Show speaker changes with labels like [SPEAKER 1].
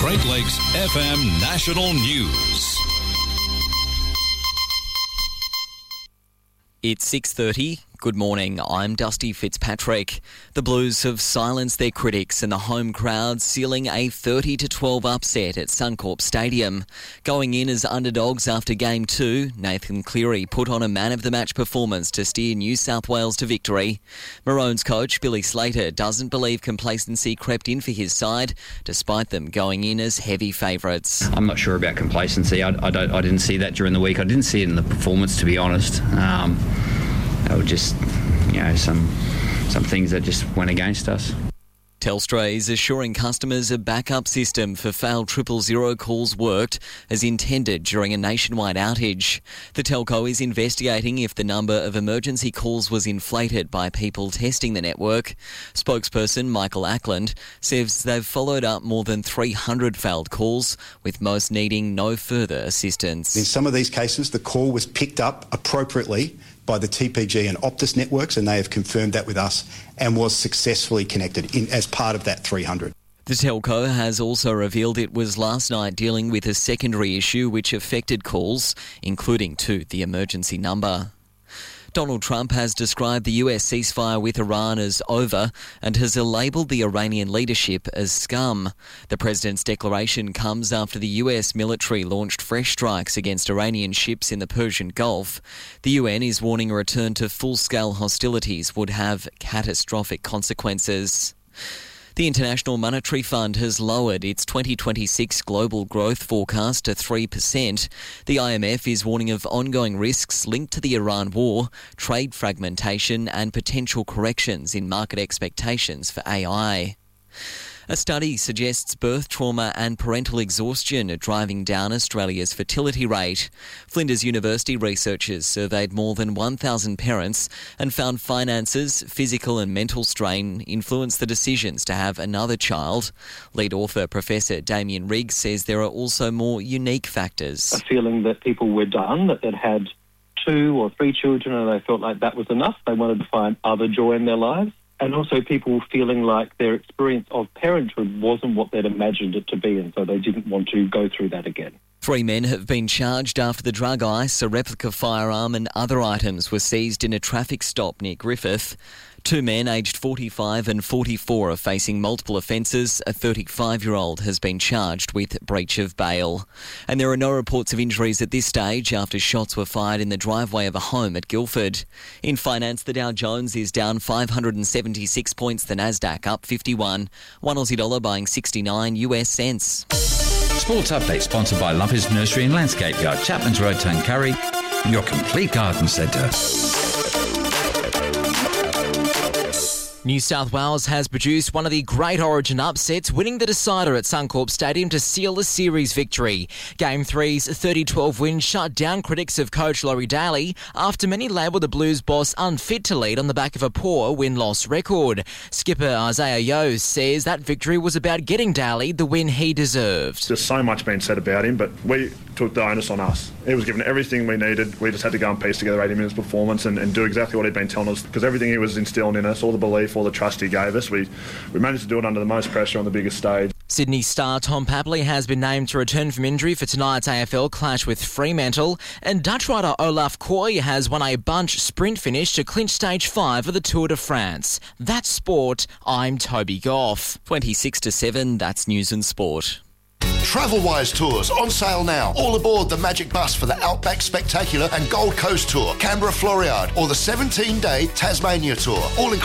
[SPEAKER 1] Great Lakes FM National News.
[SPEAKER 2] It's 6:30. Good morning, I'm Dusty Fitzpatrick. The Blues have silenced their critics and the home crowd sealing a 30-12 upset at Suncorp Stadium. Going in as underdogs after Game 2, Nathan Cleary put on a man-of-the-match performance to steer New South Wales to victory. Maroons coach Billy Slater doesn't believe complacency crept in for his side, despite them going in as heavy favourites.
[SPEAKER 3] I'm not sure about complacency. I didn't see that during the week. I didn't see it in the performance, to be honest. They were just, some things that just went against us.
[SPEAKER 2] Telstra is assuring customers a backup system for failed 000 calls worked as intended during a nationwide outage. The telco is investigating if the number of emergency calls was inflated by people testing the network. Spokesperson Michael Ackland says they've followed up more than 300 failed calls, with most needing no further assistance.
[SPEAKER 4] In some of these cases, the call was picked up appropriately by the TPG and Optus networks, and they have confirmed that with us and was successfully connected as part of that 300.
[SPEAKER 2] The telco has also revealed it was last night dealing with a secondary issue which affected calls, including to the emergency number. Donald Trump has described the US ceasefire with Iran as over and has labelled the Iranian leadership as scum. The president's declaration comes after the US military launched fresh strikes against Iranian ships in the Persian Gulf. The UN is warning a return to full-scale hostilities would have catastrophic consequences. The International Monetary Fund has lowered its 2026 global growth forecast to 3%. The IMF is warning of ongoing risks linked to the Iran war, trade fragmentation and potential corrections in market expectations for AI. A study suggests birth trauma and parental exhaustion are driving down Australia's fertility rate. Flinders University researchers surveyed more than 1,000 parents and found finances, physical and mental strain influence the decisions to have another child. Lead author Professor Damien Riggs says there are also more unique factors.
[SPEAKER 5] A feeling that people were done, that they'd had 2 or 3 children and they felt like that was enough. They wanted to find other joy in their lives. And also people feeling like their experience of parenthood wasn't what they'd imagined it to be, and so they didn't want to go through that again.
[SPEAKER 2] 3 men have been charged after the drug ice, a replica firearm and other items were seized in a traffic stop near Griffith. 2 men aged 45 and 44 are facing multiple offences. A 35-year-old has been charged with breach of bail. And there are no reports of injuries at this stage after shots were fired in the driveway of a home at Guildford. In finance, the Dow Jones is down 576 points, the Nasdaq up 51, $1 Aussie buying 69 US cents.
[SPEAKER 6] Sports Update sponsored by Lumpers Nursery and Landscape Yard, Chapman's Road, Tuncurry, your complete garden centre.
[SPEAKER 7] New South Wales has produced one of the great Origin upsets, winning the decider at Suncorp Stadium to seal a series victory. Game 3's 30-12 win shut down critics of coach Laurie Daly after many labelled the Blues boss unfit to lead on the back of a poor win-loss record. Skipper Isaiah Yeo says that victory was about getting Daly the win he deserved.
[SPEAKER 8] There's so much been said about him, but we took the onus on us. He was given everything we needed. We just had to go and piece together 80 minutes performance and do exactly what he'd been telling us, because everything he was instilling in us, all the belief, all the trust he gave us, we managed to do it under the most pressure on the biggest stage.
[SPEAKER 7] Sydney star Tom Papley has been named to return from injury for tonight's AFL clash with Fremantle, and Dutch rider Olaf Koy has won a bunch sprint finish to clinch stage 5 of the Tour de France. That's sport. I'm Toby Goff.
[SPEAKER 2] 26-7, that's news and sport.
[SPEAKER 9] Travelwise Tours on sale now. All aboard the Magic Bus for the Outback Spectacular and Gold Coast Tour, Canberra Floriade, or the 17-day Tasmania Tour. All included.